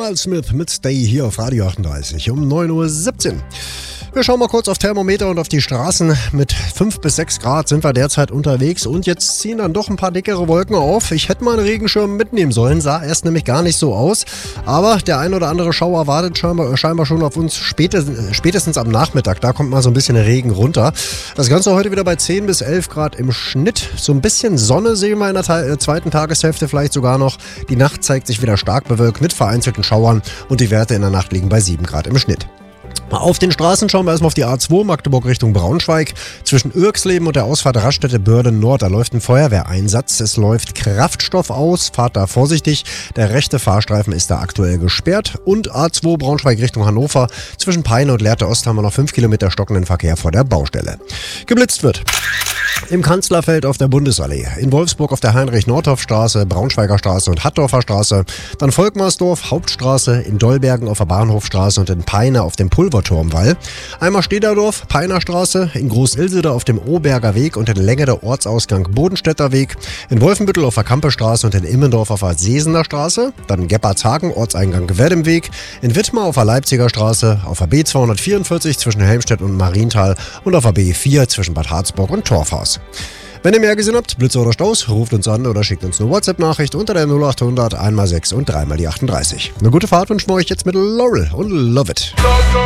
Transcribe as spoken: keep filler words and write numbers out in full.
Miles Smith mit Stay hier auf Radio achtunddreißig um neun Uhr siebzehn. Wir schauen mal kurz auf Thermometer und auf die Straßen. Mit fünf bis sechs Grad sind wir derzeit unterwegs und jetzt ziehen dann doch ein paar dickere Wolken auf. Ich hätte mal einen Regenschirm mitnehmen sollen, sah erst nämlich gar nicht so aus. Aber der ein oder andere Schauer wartet scheinbar, scheinbar schon auf uns spätestens, spätestens am Nachmittag. Da kommt mal so ein bisschen Regen runter. Das Ganze heute wieder bei zehn bis elf Grad im Schnitt. So ein bisschen Sonne sehen wir in der Te- zweiten Tageshälfte vielleicht sogar noch. Die Nacht zeigt sich wieder stark bewölkt mit vereinzelten Schauern und die Werte in der Nacht liegen bei sieben Grad im Schnitt. Auf den Straßen schauen wir erstmal auf die A zwei Magdeburg Richtung Braunschweig. Zwischen Irksleben und der Ausfahrt Raststätte Börden Nord, da läuft ein Feuerwehreinsatz. Es läuft Kraftstoff aus, fahrt da vorsichtig. Der rechte Fahrstreifen ist da aktuell gesperrt. Und A zwei Braunschweig Richtung Hannover. Zwischen Peine und Lehrte Ost haben wir noch fünf Kilometer stockenden Verkehr vor der Baustelle. Geblitzt wird im Kanzlerfeld auf der Bundesallee, in Wolfsburg auf der Heinrich-Nordhoff-Straße, Braunschweiger Straße und Hattdorfer Straße, dann Volkmarsdorf, Hauptstraße, in Dolbergen auf der Bahnhofstraße und in Peine auf dem Pulverturmwall. Einmal Stederdorf, Peiner Straße, in Groß-Ilsede auf dem Oberger Weg und in Länge der Ortsausgang Bodenstädter Weg, in Wolfenbüttel auf der Kampestraße und in Immendorf auf der Sesener Straße, dann in Gebhardshagen, Ortseingang Weddemweg, in Wittmar auf der Leipziger Straße, auf der B zweihundertvierundvierzig zwischen Helmstedt und Marienthal und auf der B vier zwischen Bad Harzburg und Torfhaus. Wenn ihr mehr gesehen habt, Blitze oder Staus, ruft uns an oder schickt uns eine WhatsApp-Nachricht unter der null achthundert eins mal sechs und drei mal die achtunddreißig. Eine gute Fahrt wünschen wir euch jetzt mit Laurel und Love It.